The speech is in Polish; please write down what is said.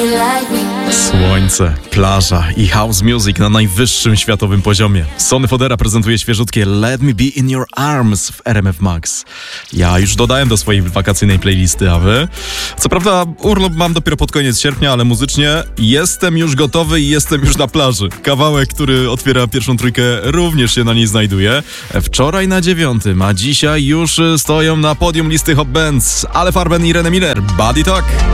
Słońce, plaża i house music na najwyższym światowym poziomie. Sonny Fodera prezentuje świeżutkie Let Me Be In Your Arms w RMF Max. Ja już dodałem do swojej wakacyjnej playlisty, a wy? Co prawda urlop mam dopiero pod koniec sierpnia, ale muzycznie jestem już gotowy i jestem już na plaży. Kawałek, który otwiera pierwszą trójkę, również się na niej znajduje. Wczoraj na 9, a dzisiaj już stoją na podium listy Hot Bands Ale Farben i René Miller. Body Talk.